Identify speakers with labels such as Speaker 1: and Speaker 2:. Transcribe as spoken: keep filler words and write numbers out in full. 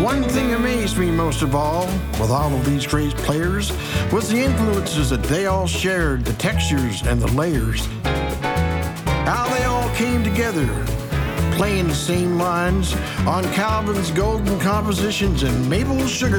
Speaker 1: One thing amazed me most of all, with all of these great players, was the influences that they all shared, the textures and the layers. How they all came together, playing the same lines on Calvin's golden compositions and maple sugar